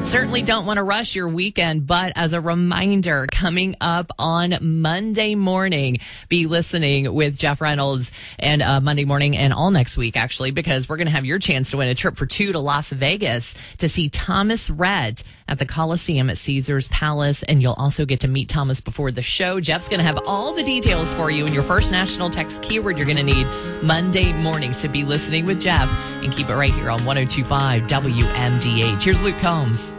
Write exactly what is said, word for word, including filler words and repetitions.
Certainly don't want to rush your weekend, but as a reminder, coming up on Monday morning, be listening with Jeff Reynolds and uh, Monday morning and all next week, actually, because we're going to have your chance to win a trip for two to Las Vegas to see Thomas Rhett at the Coliseum at Caesars Palace. And you'll also get to meet Thomas before the show. Jeff's going to have all the details for you, and your first national text keyword you're going to need Monday morning. So be listening with Jeff and keep it right here on one oh two point five W M D H. Here's Luke Combs.